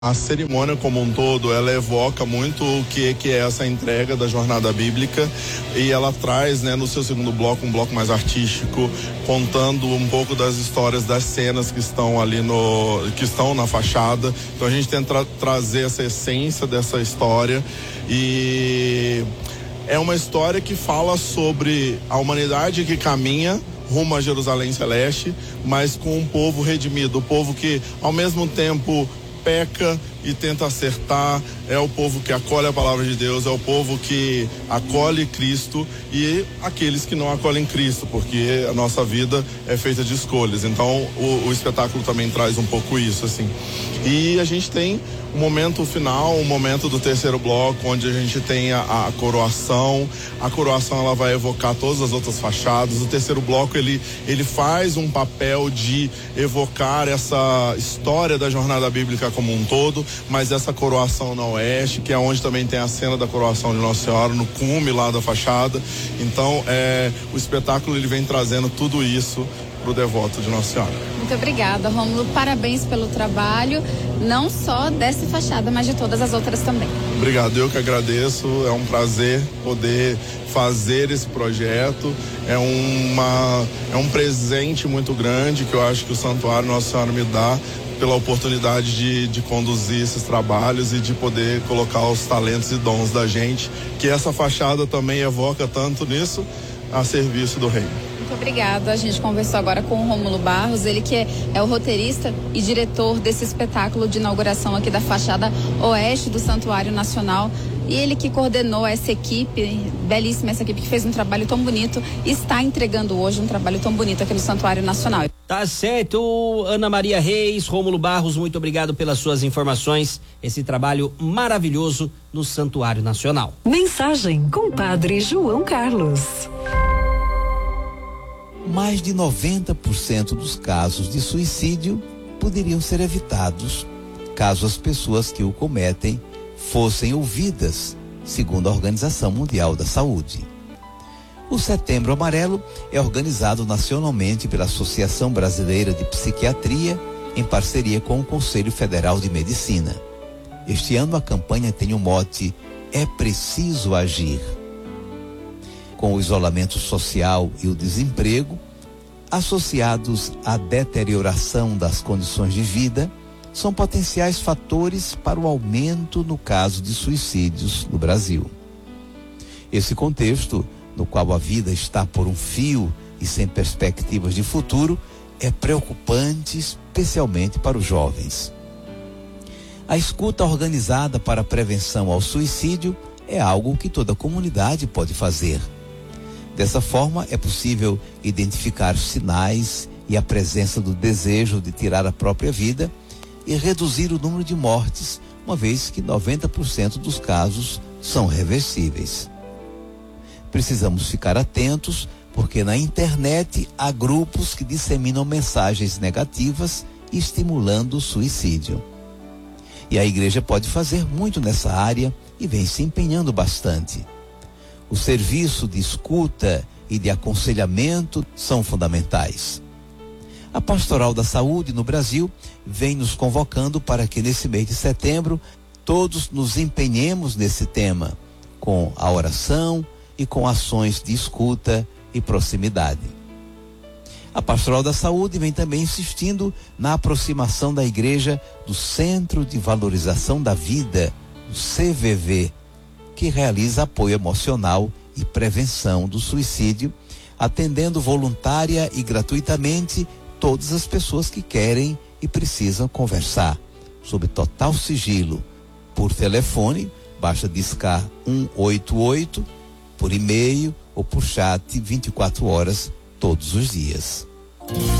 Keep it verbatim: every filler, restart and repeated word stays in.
A cerimônia como um todo, ela evoca muito o que, que é essa entrega da jornada bíblica, e ela traz, né, no seu segundo bloco, um bloco mais artístico, contando um pouco das histórias das cenas que estão ali no, que estão na fachada. Então a gente tenta trazer essa essência dessa história, e é uma história que fala sobre a humanidade que caminha rumo a Jerusalém Celeste, mas com um povo redimido, o povo que ao mesmo tempo peca e tenta acertar, é o povo que acolhe a palavra de Deus, é o povo que acolhe Cristo, e aqueles que não acolhem Cristo, porque a nossa vida é feita de escolhas. Então o, o espetáculo também traz um pouco isso, assim. E a gente tem um momento final, um momento do terceiro bloco, onde a gente tem a, a coroação. A coroação, ela vai evocar todas as outras fachadas. O terceiro bloco, ele, ele faz um papel de evocar essa história da jornada bíblica como um todo, mas essa coroação no oeste, que é onde também tem a cena da coroação de Nossa Senhora, no cume lá da fachada. Então, é, o espetáculo, ele vem trazendo tudo isso pro devoto de Nossa Senhora. Muito obrigada, Rômulo. Parabéns pelo trabalho, não só dessa fachada, mas de todas as outras também. Obrigado, eu que agradeço. É um prazer poder fazer esse projeto. É uma é um presente muito grande que eu acho que o Santuário Nossa Senhora me dá, pela oportunidade de, de conduzir esses trabalhos e de poder colocar os talentos e dons da gente, que essa fachada também evoca tanto nisso, a serviço do reino. Muito obrigada. A gente conversou agora com o Rômulo Barros, ele que é, é o roteirista e diretor desse espetáculo de inauguração aqui da fachada oeste do Santuário Nacional. E ele que coordenou essa equipe, belíssima essa equipe, que fez um trabalho tão bonito, está entregando hoje um trabalho tão bonito aqui no Santuário Nacional. Tá certo, Ana Maria Reis, Rômulo Barros, muito obrigado pelas suas informações, esse trabalho maravilhoso no Santuário Nacional. Mensagem com o Padre João Carlos. Mais de noventa por cento dos casos de suicídio poderiam ser evitados caso as pessoas que o cometem fossem ouvidas, segundo a Organização Mundial da Saúde. O Setembro Amarelo é organizado nacionalmente pela Associação Brasileira de Psiquiatria, em parceria com o Conselho Federal de Medicina. Este ano a campanha tem o mote "É preciso agir". Com o isolamento social e o desemprego, associados à deterioração das condições de vida, são potenciais fatores para o aumento no caso de suicídios no Brasil. Esse contexto, no qual a vida está por um fio e sem perspectivas de futuro, é preocupante, especialmente para os jovens. A escuta organizada para a prevenção ao suicídio é algo que toda a comunidade pode fazer. Dessa forma, é possível identificar os sinais e a presença do desejo de tirar a própria vida e reduzir o número de mortes, uma vez que noventa por cento dos casos são reversíveis. Precisamos ficar atentos, porque na internet há grupos que disseminam mensagens negativas estimulando o suicídio. E a igreja pode fazer muito nessa área e vem se empenhando bastante. O serviço de escuta e de aconselhamento são fundamentais. A Pastoral da Saúde no Brasil vem nos convocando para que nesse mês de setembro todos nos empenhemos nesse tema, com a oração e com ações de escuta e proximidade. A Pastoral da Saúde vem também insistindo na aproximação da igreja do Centro de Valorização da Vida, o C V V, que realiza apoio emocional e prevenção do suicídio, atendendo voluntária e gratuitamente todas as pessoas que querem e precisam conversar, sob total sigilo. Por telefone, basta discar um oito oito, por e-mail ou por chat vinte e quatro horas todos os dias.